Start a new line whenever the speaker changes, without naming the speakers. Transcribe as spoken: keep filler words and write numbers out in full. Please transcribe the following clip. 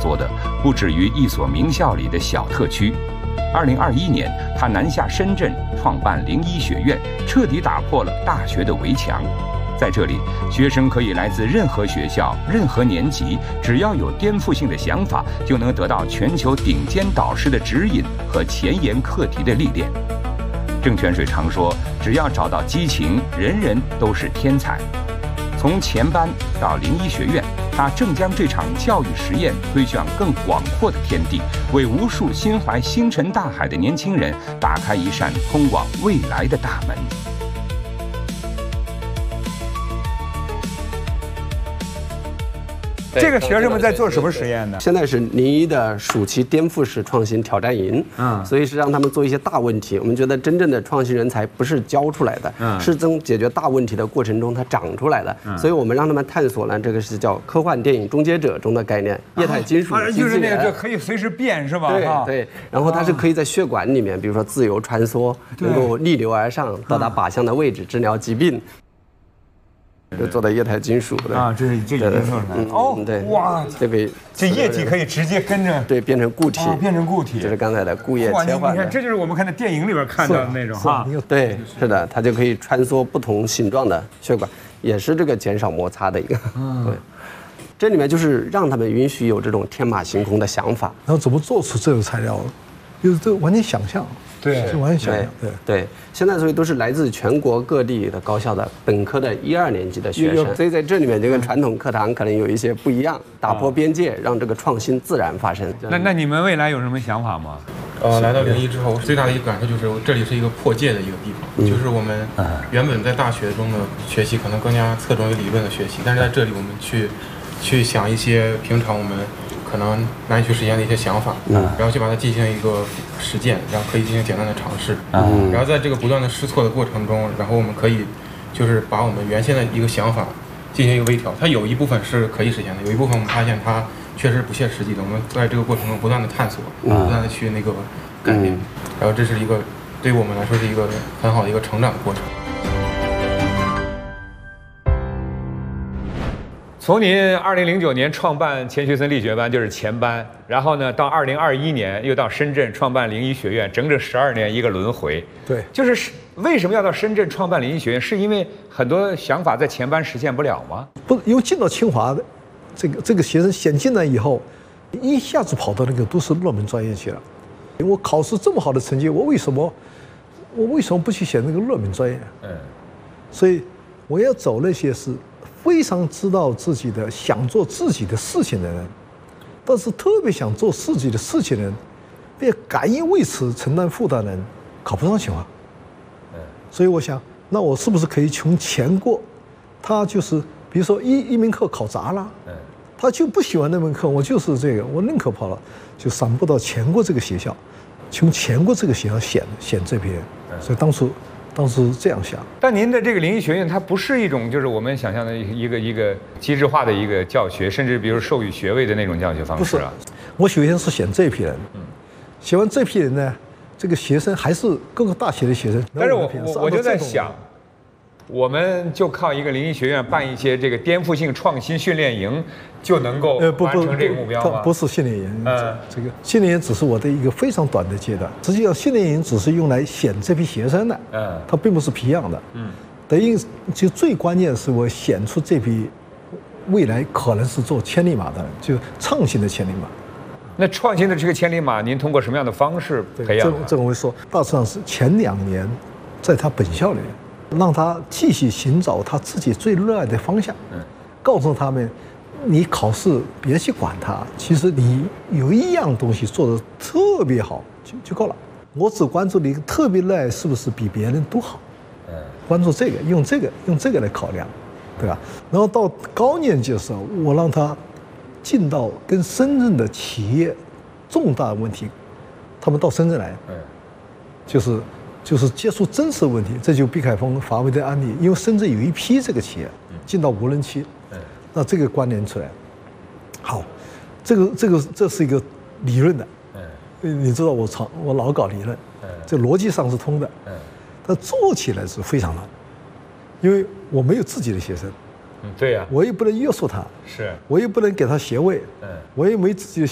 作的不止于一所名校里的小特区。二零二一年，他南下深圳创办灵医学院，彻底打破了大学的围墙。在这里，学生可以来自任何学校、任何年级，只要有颠覆性的想法，就能得到全球顶尖导师的指引和前沿课题的历练。郑泉水常说，只要找到激情，人人都是天才。从前班到灵医学院，他正将这场教育实验推向更广阔的天地，为无数心怀星辰大海的年轻人打开一扇通往未来的大门。
这个学生们在做什么实验呢？
现在是临沂的暑期颠覆式创新挑战营，嗯，所以是让他们做一些大问题。我们觉得真正的创新人才不是教出来的，嗯，是从解决大问题的过程中它长出来的。嗯，所以我们让他们探索呢，这个是叫科幻电影《终结者》中的概念，液态金属。
啊，就是那个可以随时变，是吧？
对对。然后它是可以在血管里面，比如说自由穿梭，能够逆流而上，到达靶向的位置，治疗疾病。就做的液态金属的
啊，这是这已经做出来了哦，
对，
哇，
这个
这液体可以直接跟着
对变成固体，
变成固体，
就是刚才的固液切换。
你看，这就是我们看在电影里边看到的那种哈，
对，是的，它就可以穿梭不同形状的血管，也是这个减少摩擦的一个。对，这里面就是让他们允许有这种天马行空的想法，
然后怎么做出这个材料，就是这完全想象。
对，
是完全想象。对
对，现在所以都是来自全国各地的高校的本科的一二年级的学生，所以在这里面就跟传统课堂可能有一些不一样，打破边界，让这个创新自然发生。
那那你们未来有什么想法吗？
呃，来到临沂之后，最大的一个感受就是这里是一个破界的一个地方，嗯、就是我们原本在大学中的学习可能更加侧重于理论的学习，但是在这里我们去去想一些平常我们可能难以去实现的一些想法，嗯，然后去把它进行一个实践，然后可以进行简单的尝试，嗯，然后在这个不断的试错的过程中，然后我们可以就是把我们原先的一个想法进行一个微调，它有一部分是可以实现的，有一部分我们发现它确实不切实际的，我们在这个过程中不断的探索，不断的去那个改变，然后这是一个对于我们来说是一个很好的一个成长的过程。
从您二零零九年创办钱学森力学班，就是前班，然后呢，到二零二一年又到深圳创办灵医学院，整整十二年一个轮回。
对，
就是为什么要到深圳创办灵医学院？是因为很多想法在前班实现不了吗？
不，因为进到清华的这个这个学生先进来以后，一下子跑到那个都是热门专业去了。我考试这么好的成绩，我为什么我为什么不去选那个热门专业？嗯，所以我要走那些是非常知道自己的想做自己的事情的人，但是特别想做自己的事情的人，并敢于为此承担负担的人，考不上清华。所以我想，那我是不是可以从前过？他就是比如说一一门课考砸了，他就不喜欢那门课，我就是这个，我宁可跑了，就闪不到前过这个学校，从前过这个学校选选这批人。所以当初。当时这样想，
但您的这个灵医学院，它不是一种就是我们想象的一个一个机制化的一个教学，甚至比如授予学位的那种教学方式啊。
不是，我首先是选这批人，嗯，选完这批人呢，这个学生还是各个大学的学生。
但是我我我就在想，我们就靠一个灵医学院办一些这个颠覆性创新训练营，就能够完成这个目标吗？
不是训练营，嗯，这个训练营只是我的一个非常短的阶段。实际上，训练营只是用来选这批学生的，嗯，它并不是培养的，嗯，等于就最关键的是我选出这批未来可能是做千里马的人，就创新的千里马。
那创新的这个千里马，您通过什么样的方式培养？
这这我会说，大致上是前两年，在他本校里面，让他继续寻找他自己最热爱的方向，嗯，告诉他们。你考试别去管它，其实你有一样东西做得特别好就就够了。我只关注你特别热爱是不是比别人都好，关注这个，用这个用这个来考量，对吧？然后到高年级的时候，我让他进到跟深圳的企业重大问题，他们到深圳来，就是就是接触真实问题，这就毕凯峰、华为的案例，因为深圳有一批这个企业进到无人区。那这个关联出来，好，这个这个这是一个理论的，嗯，你知道我常我老搞理论，嗯，这逻辑上是通的，嗯，但做起来是非常难，因为我没有自己的学生，
嗯，对呀，
我也不能约束他，
是，
我也不能给他学位，嗯，我也没自己的。